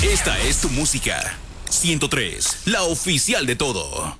Esta es tu música. 103, la oficial de todo.